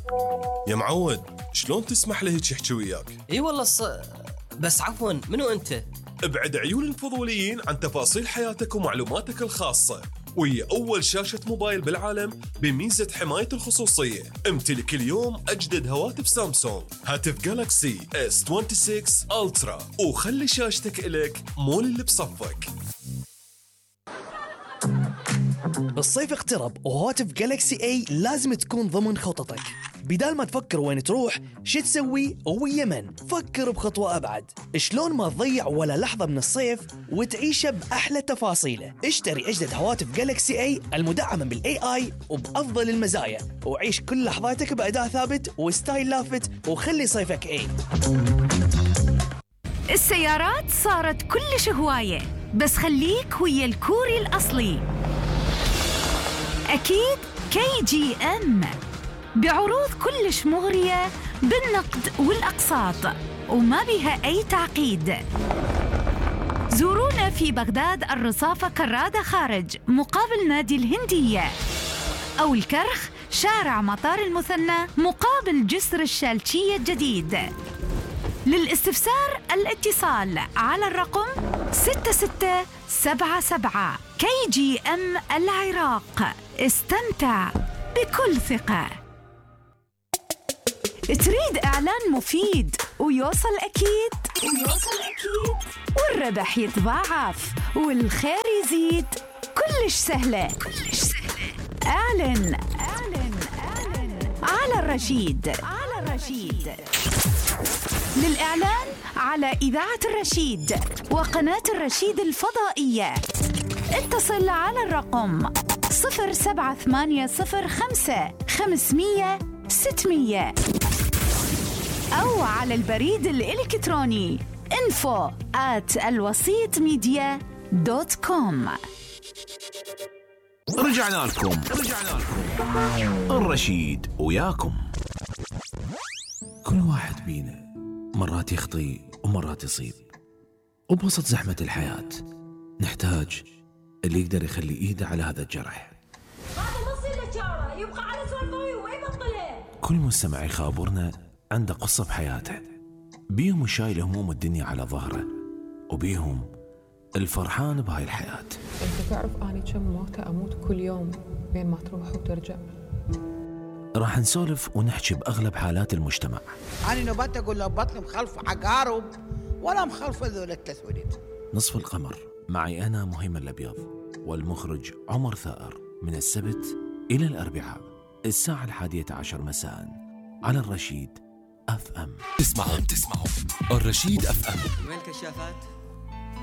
يا معود، شلون تسمح له هيك يحكي وياك؟ اي والله بس عفوا، منو انت؟ ابعد عيون الفضوليين عن تفاصيل حياتك ومعلوماتك الخاصة، وهي أول شاشة موبايل بالعالم بميزة حماية الخصوصية. امتلك اليوم أجدد هواتف سامسونج، هاتف جالاكسي S26 ألترا، وخلي شاشتك إلك مو اللي بصفك. الصيف اقترب وهواتف جالكسي اي لازم تكون ضمن خططك. بدال ما تفكر وين تروح شو تسوي ويا من، فكر بخطوة أبعد. شلون ما تضيع ولا لحظة من الصيف وتعيشه بأحلى تفاصيله. اشتري أجدد هواتف جالكسي اي المدعمة بالاي اي وبأفضل المزايا، وعيش كل لحظاتك بأداء ثابت وستايل لافت، وخلي صيفك اي. السيارات صارت كلش هواية، بس خليك ويا الكوري الأصلي. أكيد KGM بعروض كلش مغرية بالنقد والأقساط وما بها أي تعقيد. زورونا في بغداد الرصافة كرادة خارج مقابل نادي الهندية، أو الكرخ شارع مطار المثنى مقابل جسر الشالشية الجديد. للاستفسار الاتصال على الرقم 6677. KGM العراق، استمتع بكل ثقة. تريد إعلان مفيد ويوصل أكيد والربح يتضاعف والخير يزيد؟ كلش سهلة. اعلن على الرشيد. للإعلان على إذاعة الرشيد وقناة الرشيد الفضائية اتصل على الرقم 07805 أو على البريد الإلكتروني info@alwasitmedia.com. رجعنا لكم الرشيد وياكم. كل واحد بينا مرات يخطي ومرات يصيب، وبوسط زحمة الحياة نحتاج اللي يقدر يخلي إيده على هذا الجرح. كل مستمع يخابرنا عنده قصة بحياته، بيهم شايل هموم الدنيا على ظهره، وبيهم الفرحان بهاي الحياة. انت تعرف اني كم موتة اموت كل يوم بين ما تروح وترجع. راح نسولف ونحكي بأغلب حالات المجتمع. أنا نبات أقول له بطني مخلف عقارب ولا مخلف ذول التسودين. نصف القمر معي أنا مهيمن الأبيض والمخرج عمر ثائر، من السبت إلى الأربعاء الساعة 11 مساء على الرشيد FM. تسمعوا الرشيد FM. وين الكشافات؟